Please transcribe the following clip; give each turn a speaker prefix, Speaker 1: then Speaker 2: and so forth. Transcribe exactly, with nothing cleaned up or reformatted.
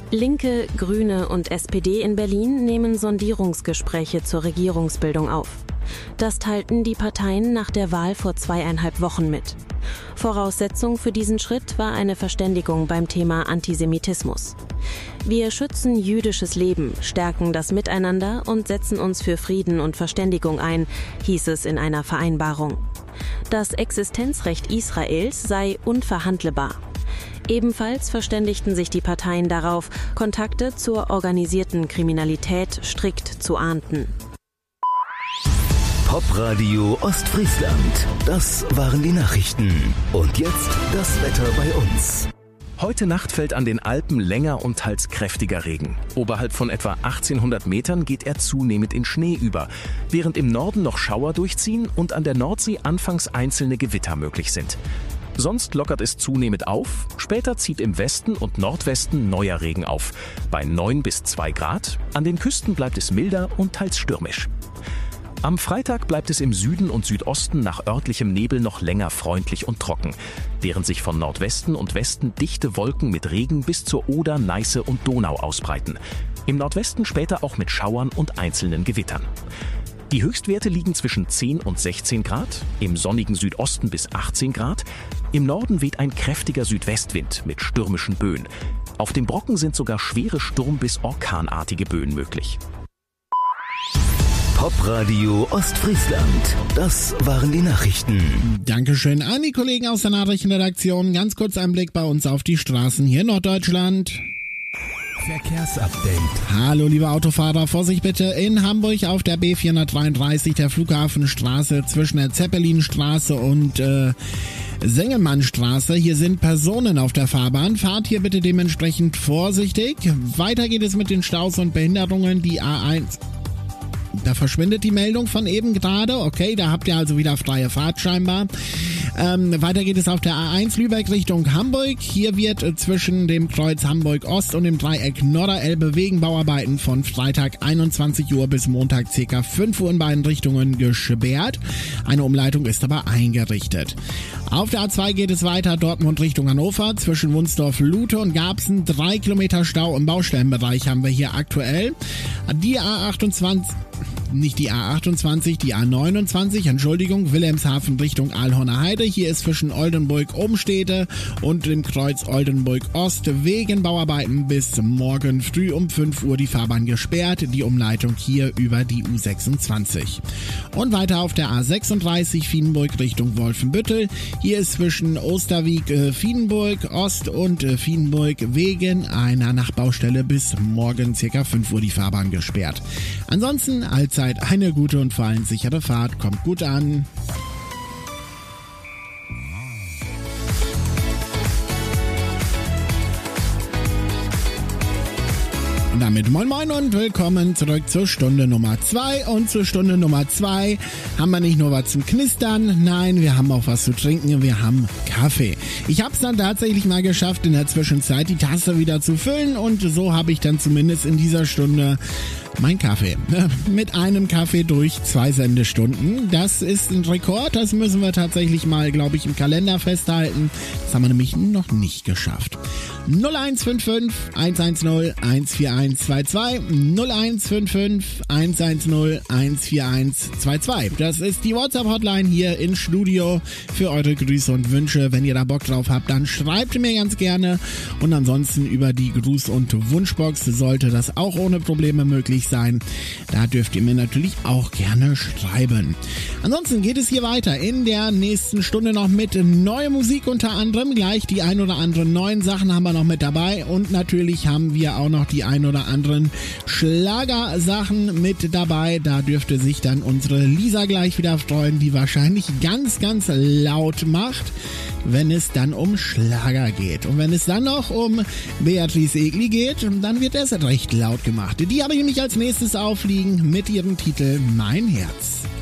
Speaker 1: Linke, Grüne und S P D in Berlin nehmen Sondierungsgespräche zur Regierungsbildung auf. Das teilten die Parteien nach der Wahl vor zweieinhalb Wochen mit. Voraussetzung für diesen Schritt war eine Verständigung beim Thema Antisemitismus. Wir schützen jüdisches Leben, stärken das Miteinander und setzen uns für Frieden und Verständigung ein, hieß es in einer Vereinbarung. Das Existenzrecht Israels sei unverhandelbar. Ebenfalls verständigten sich die Parteien darauf, Kontakte zur organisierten Kriminalität strikt zu ahnden.
Speaker 2: Popradio Ostfriesland. Das waren die Nachrichten. Und jetzt das Wetter bei uns.
Speaker 3: Heute Nacht fällt an den Alpen länger und teils kräftiger Regen. Oberhalb von etwa achtzehnhundert Metern geht er zunehmend in Schnee über, während im Norden noch Schauer durchziehen und an der Nordsee anfangs einzelne Gewitter möglich sind. Sonst lockert es zunehmend auf, später zieht im Westen und Nordwesten neuer Regen auf. Bei neun bis zwei Grad, an den Küsten bleibt es milder und teils stürmisch. Am Freitag bleibt es im Süden und Südosten nach örtlichem Nebel noch länger freundlich und trocken, während sich von Nordwesten und Westen dichte Wolken mit Regen bis zur Oder, Neiße und Donau ausbreiten. Im Nordwesten später auch mit Schauern und einzelnen Gewittern. Die Höchstwerte liegen zwischen zehn und sechzehn Grad, im sonnigen Südosten bis achtzehn Grad. Im Norden weht ein kräftiger Südwestwind mit stürmischen Böen. Auf dem Brocken sind sogar schwere Sturm- bis orkanartige Böen möglich.
Speaker 2: Popradio Ostfriesland. Das waren die Nachrichten.
Speaker 4: Dankeschön an die Kollegen aus der Nachrichtenredaktion. Ganz kurz ein Blick bei uns auf die Straßen hier in Norddeutschland.
Speaker 2: Verkehrsupdate.
Speaker 4: Hallo liebe Autofahrer, Vorsicht bitte in Hamburg auf der B vierhundertdreiunddreißig, der Flughafenstraße zwischen der Zeppelinstraße und äh, Sengelmannstraße. Hier sind Personen auf der Fahrbahn. Fahrt hier bitte dementsprechend vorsichtig. Weiter geht es mit den Staus und Behinderungen. Die A eins. Da verschwindet die Meldung von eben gerade. Okay, da habt ihr also wieder freie Fahrt scheinbar. Ähm, weiter geht es auf der A eins Lübeck Richtung Hamburg. Hier wird äh, zwischen dem Kreuz Hamburg Ost und dem Dreieck Norderelbe wegen Bauarbeiten von Freitag einundzwanzig Uhr bis Montag ca. fünf Uhr in beiden Richtungen gesperrt. Eine Umleitung ist aber eingerichtet. Auf der A zwei geht es weiter Dortmund Richtung Hannover. Zwischen Wunsdorf, Lute und Garbsen drei Kilometer Stau im Baustellenbereich haben wir hier aktuell. Die A achtundzwanzig... Nicht die A achtundzwanzig, die A neunundzwanzig, Entschuldigung, Wilhelmshaven Richtung Aalhorner Heide. Hier ist zwischen Oldenburg-Umstede und dem Kreuz Oldenburg-Ost wegen Bauarbeiten bis morgen früh um fünf Uhr die Fahrbahn gesperrt. Die Umleitung hier über die U sechsundzwanzig. Und weiter auf der A sechsunddreißig Vienburg Richtung Wolfenbüttel. Hier ist zwischen Osterwieck, äh, Vienburg Ost und äh, Vienburg wegen einer Nachbaustelle bis morgen ca. fünf Uhr die Fahrbahn gesperrt. Ansonsten allzeit eine gute und vor allem sichere Fahrt. Kommt gut an. Und damit moin moin und willkommen zurück zur Stunde Nummer zwei. Und zur Stunde Nummer zwei haben wir nicht nur was zum Knistern, nein, wir haben auch was zu trinken, wir haben Kaffee. Ich habe es dann tatsächlich mal geschafft, in der Zwischenzeit die Tasse wieder zu füllen und so habe ich dann zumindest in dieser Stunde mein Kaffee. Mit einem Kaffee durch zwei Sendestunden. Das ist ein Rekord, das müssen wir tatsächlich mal, glaube ich, im Kalender festhalten. Das haben wir nämlich noch nicht geschafft. null eins fünf fünf eins eins null eins vier eins zwei zwei null eins fünf fünf eins eins null eins vier eins zwei zwei. Das ist die WhatsApp-Hotline hier im Studio für eure Grüße und Wünsche. Wenn ihr da Bock drauf habt, dann schreibt mir ganz gerne. Und ansonsten über die Gruß- und Wunschbox sollte das auch ohne Probleme möglich sein. Da dürft ihr mir natürlich auch gerne schreiben. Ansonsten geht es hier weiter in der nächsten Stunde noch mit neuer Musik unter anderem. Gleich die ein oder anderen neuen Sachen haben wir noch mit dabei und natürlich haben wir auch noch die ein oder anderen Schlagersachen mit dabei. Da dürfte sich dann unsere Lisa gleich wieder freuen, die wahrscheinlich ganz, ganz laut macht, wenn es dann um Schlager geht. Und wenn es dann noch um Beatrice Egli geht, dann wird es recht laut gemacht. Die habe ich nämlich als nächstes aufliegen mit ihrem Titel Mein Herz.